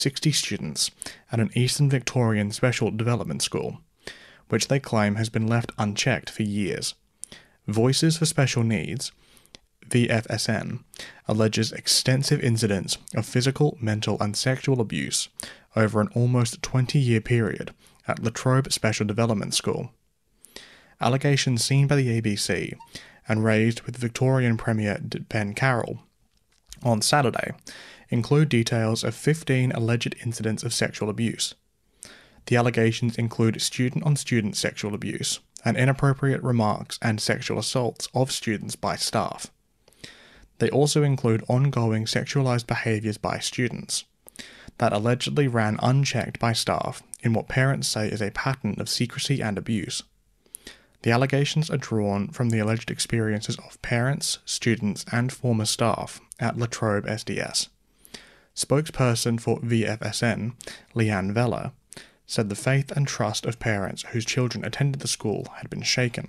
60 students at an Eastern Victorian special development school, which they claim has been left unchecked for years. Voices for Special Needs, VFSN, alleges extensive incidents of physical, mental and sexual abuse over an almost 20-year period at La Trobe Special Development School. Allegations seen by the ABC and raised with Victorian Premier Ben Carroll on Saturday include details of 15 alleged incidents of sexual abuse. The allegations include student-on-student sexual abuse and inappropriate remarks and sexual assaults of students by staff. They also include ongoing sexualized behaviors by students that allegedly ran unchecked by staff in what parents say is a pattern of secrecy and abuse. The allegations are drawn from the alleged experiences of parents, students and former staff at La Trobe SDS. Spokesperson for VFSN, Leanne Vella, said the faith and trust of parents whose children attended the school had been shaken.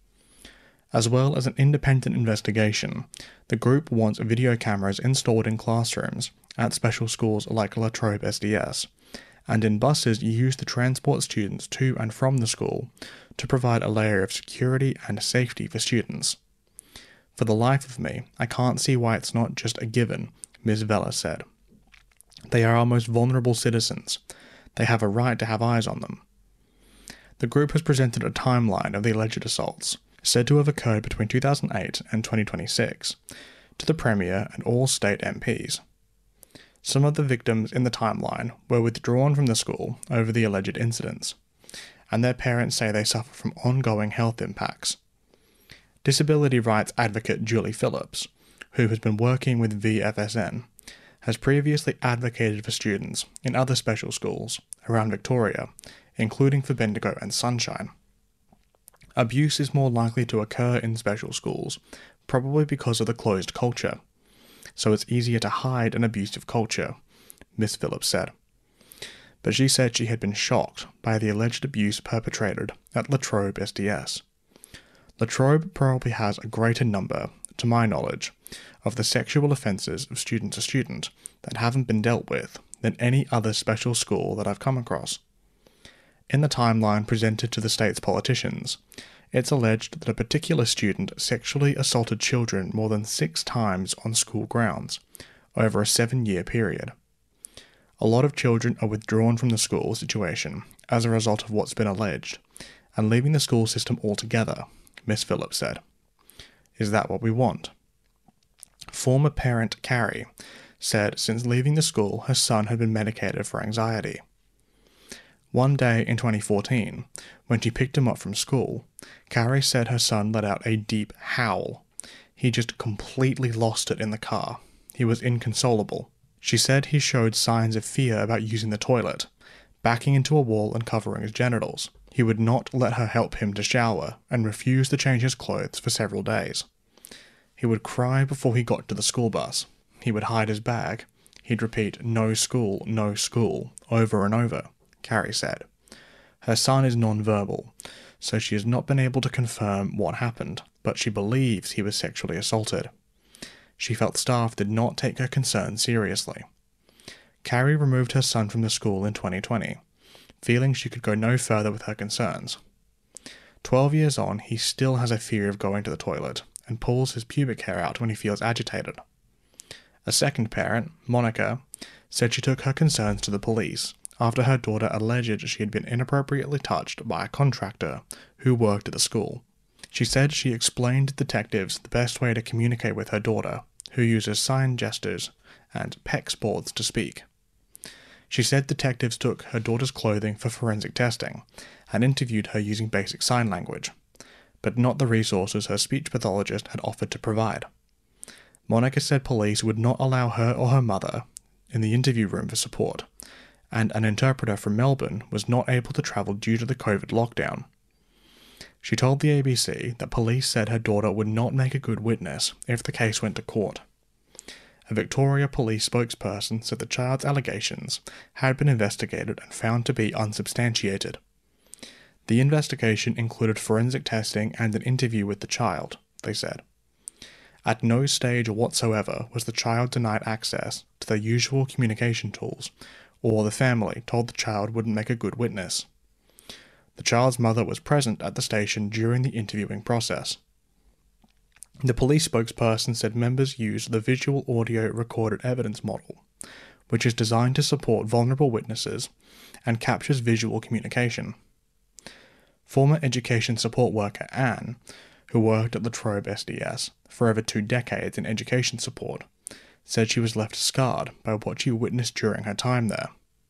As well as an independent investigation, the group wants video cameras installed in classrooms at special schools like La Trobe SDS, and in buses used to transport students to and from the school to provide a layer of security and safety for students. For the life of me, I can't see why it's not just a given, Ms. Vella said. They are our most vulnerable citizens. They have a right to have eyes on them. The group has presented a timeline of the alleged assaults, said to have occurred between 2008 and 2026, to the Premier and all state MPs. Some of the victims in the timeline were withdrawn from the school over the alleged incidents, and their parents say they suffer from ongoing health impacts. Disability rights advocate Julie Phillips, who has been working with VFSN, has previously advocated for students in other special schools around Victoria, including for Bendigo and Sunshine. Abuse is more likely to occur in special schools, probably because of the closed culture, so it's easier to hide an abusive culture, Ms. Phillips said. But she said she had been shocked by the alleged abuse perpetrated at La Trobe SDS. La Trobe probably has a greater number, to my knowledge, of the sexual offences of student to student that haven't been dealt with than any other special school that I've come across. In the timeline presented to the state's politicians, it's alleged that a particular student sexually assaulted children more than 6 times on school grounds over a 7-year period. A lot of children are withdrawn from the school situation as a result of what's been alleged, and leaving the school system altogether, Ms. Phillips said. Is that what we want? Former parent Carrie said since leaving the school her son had been medicated for anxiety. One day in 2014, when she picked him up from school, Carrie said her son let out a deep howl. He just completely lost it in the car. He was inconsolable. She said he showed signs of fear about using the toilet, backing into a wall and covering his genitals. He would not let her help him to shower and refused to change his clothes for several days. He would cry before he got to the school bus. He would hide his bag. He'd repeat, no school, over and over, Carrie said. Her son is non-verbal, so she has not been able to confirm what happened, but she believes he was sexually assaulted. She felt staff did not take her concerns seriously. Carrie removed her son from the school in 2020, feeling she could go no further with her concerns. 12 years on, he still has a fear of going to the toilet and pulls his pubic hair out when he feels agitated. A second parent, Monica, said she took her concerns to the police after her daughter alleged she had been inappropriately touched by a contractor who worked at the school. She said she explained to detectives the best way to communicate with her daughter, who uses sign gestures and PECS boards to speak. She said detectives took her daughter's clothing for forensic testing and interviewed her using basic sign language, but not the resources her speech pathologist had offered to provide. Monica said police would not allow her or her mother in the interview room for support, and an interpreter from Melbourne was not able to travel due to the COVID lockdown. She told the ABC that police said her daughter would not make a good witness if the case went to court. A Victoria police spokesperson said the child's allegations had been investigated and found to be unsubstantiated. The investigation included forensic testing and an interview with the child, they said. At no stage whatsoever was the child denied access to their usual communication tools or the family told the child wouldn't make a good witness. The child's mother was present at the station during the interviewing process. The police spokesperson said members used the visual audio recorded evidence model, which is designed to support vulnerable witnesses and captures visual communication. Former education support worker Anne, who worked at Latrobe SDS for over 2 decades in education support, said she was left scarred by what she witnessed during her time there.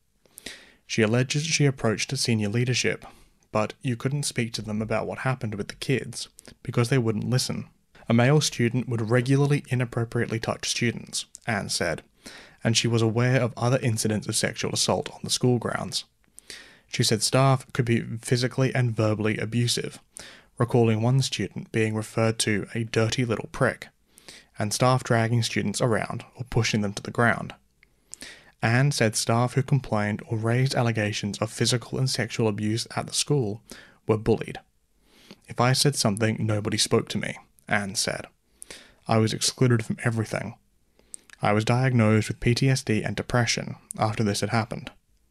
She alleges she approached senior leadership, but you couldn't speak to them about what happened with the kids because they wouldn't listen. A male student would regularly inappropriately touch students, Anne said, and she was aware of other incidents of sexual assault on the school grounds. She said staff could be physically and verbally abusive, recalling one student being referred to a dirty little prick, and staff dragging students around or pushing them to the ground. Anne said staff who complained or raised allegations of physical and sexual abuse at the school were bullied. If I said something, nobody spoke to me, Anne said. I was excluded from everything. I was diagnosed with PTSD and depression after this had happened.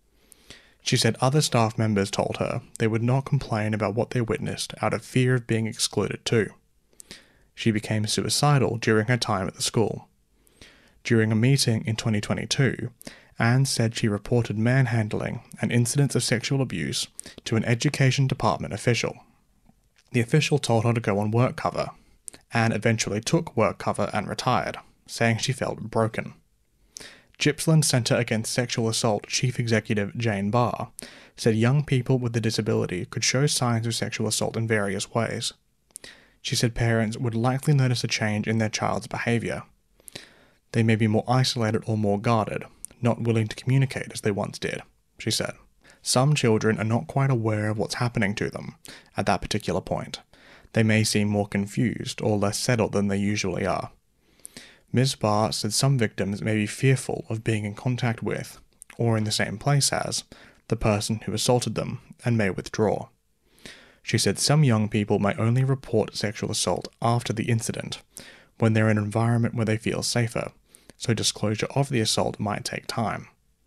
She said other staff members told her they would not complain about what they witnessed out of fear of being excluded too. She became suicidal during her time at the school. During a meeting in 2022, Anne said she reported manhandling and incidents of sexual abuse to an education department official. The official told her to go on work cover. Anne eventually took work cover and retired, saying she felt broken. Gippsland Centre Against Sexual Assault Chief Executive Jane Barr said young people with a disability could show signs of sexual assault in various ways. She said parents would likely notice a change in their child's behaviour. They may be more isolated or more guarded, not willing to communicate as they once did, she said. Some children are not quite aware of what's happening to them at that particular point. They may seem more confused or less settled than they usually are. Ms. Barr said some victims may be fearful of being in contact with, or in the same place as, the person who assaulted them and may withdraw. She said some young people may only report sexual assault after the incident, when they're in an environment where they feel safer, so disclosure of the assault might take time.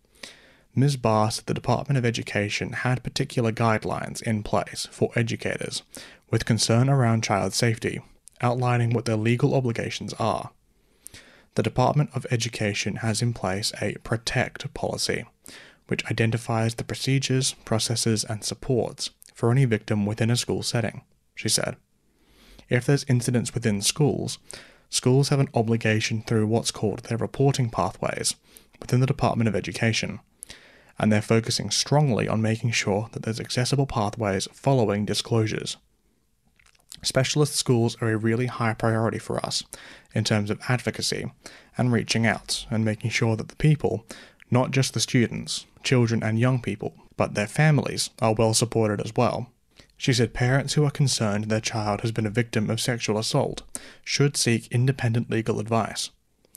Ms. Barr said the Department of Education had particular guidelines in place for educators with concern around child safety, outlining what their legal obligations are. The Department of Education has in place a PROTECT policy, which identifies the procedures, processes, and supports for any victim within a school setting, she said. If there's incidents within schools, schools have an obligation through what's called their reporting pathways within the Department of Education, and they're focusing strongly on making sure that there's accessible pathways following disclosures. Specialist schools are a really high priority for us in terms of advocacy and reaching out and making sure that the people, not just the students, children and young people, but their families are well supported as well. She said parents who are concerned their child has been a victim of sexual assault should seek independent legal advice.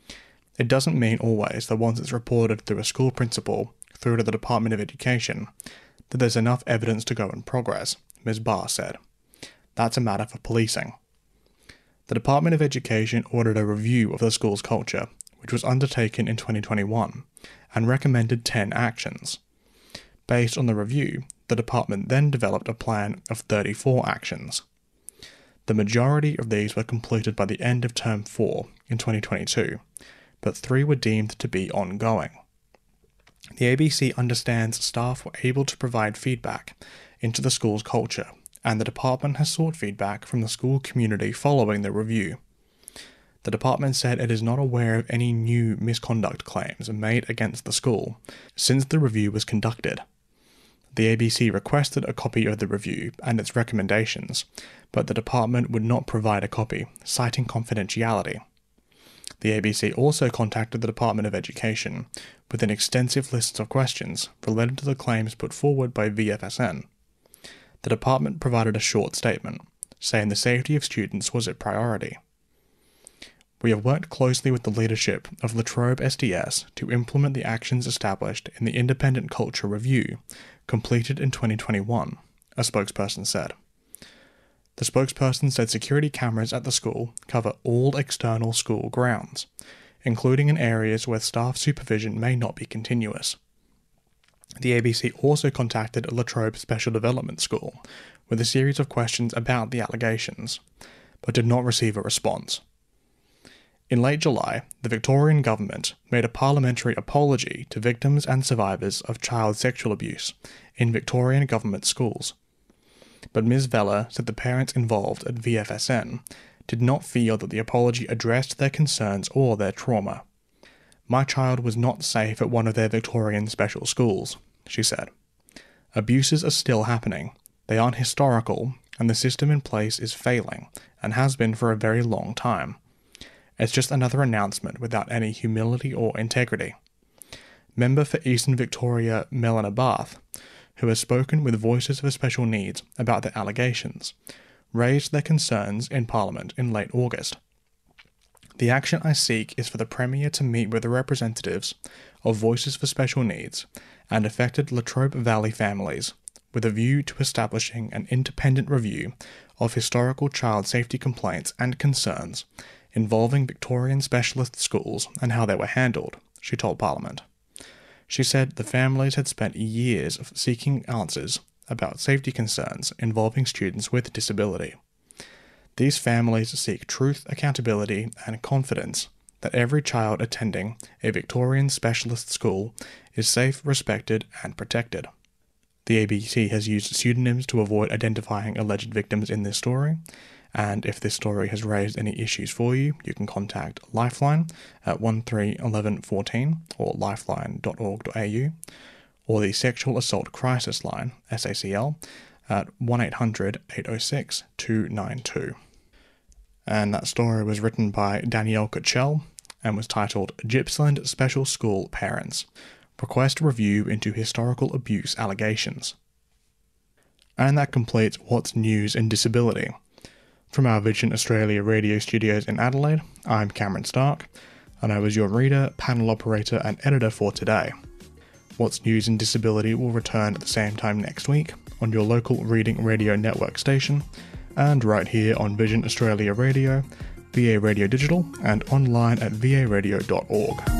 It doesn't mean always that once it's reported through a school principal through to the Department of Education that there's enough evidence to go in progress, Ms. Barr said. That's a matter for policing. The Department of Education ordered a review of the school's culture, which was undertaken in 2021, and recommended 10 actions. Based on the review, the department then developed a plan of 34 actions. The majority of these were completed by the end of Term 4 in 2022, but 3 were deemed to be ongoing. The ABC understands staff were able to provide feedback into the school's culture, and the department has sought feedback from the school community following the review. The department said it is not aware of any new misconduct claims made against the school since the review was conducted. The ABC requested a copy of the review and its recommendations, but the department would not provide a copy, citing confidentiality. The ABC also contacted the Department of Education with an extensive list of questions related to the claims put forward by VFSN. The department provided a short statement, saying the safety of students was a priority. We have worked closely with the leadership of Latrobe SDS to implement the actions established in the Independent Culture Review, completed in 2021, a spokesperson said. The spokesperson said security cameras at the school cover all external school grounds, including in areas where staff supervision may not be continuous. The ABC also contacted La Trobe Special Development School with a series of questions about the allegations, but did not receive a response. In late July, the Victorian government made a parliamentary apology to victims and survivors of child sexual abuse in Victorian government schools. But Ms. Vella said the parents involved at VFSN did not feel that the apology addressed their concerns or their trauma. "My child was not safe at one of their Victorian special schools," she said. "Abuses are still happening. They aren't historical, and the system in place is failing, and has been for a very long time. It's just another announcement without any humility or integrity." Member for Eastern Victoria Melina Barth, who has spoken with Voices for Special Needs about the allegations, raised their concerns in Parliament in late August. "The action I seek is for the Premier to meet with the representatives of Voices for Special Needs and affected Latrobe Valley families, with a view to establishing an independent review of historical child safety complaints and concerns involving Victorian specialist schools and how they were handled," she told Parliament. She said the families had spent years of seeking answers about safety concerns involving students with disability. "These families seek truth, accountability, and confidence that every child attending a Victorian specialist school is safe, respected, and protected." The ABC has used pseudonyms to avoid identifying alleged victims in this story, and if this story has raised any issues for you, you can contact Lifeline at 131114 or lifeline.org.au, or the Sexual Assault Crisis Line, SACL, at 1800 806 292. And that story was written by Danielle Cutchell and was titled "Gippsland Special School Parents Request Review into Historical Abuse Allegations." And that completes What's News in Disability. From our Vision Australia radio studios in Adelaide, I'm Cameron Stark, and I was your reader, panel operator, and editor for today. What's News in Disability will return at the same time next week on your local Reading Radio Network station, and right here on Vision Australia Radio, VA Radio Digital, and online at varadio.org.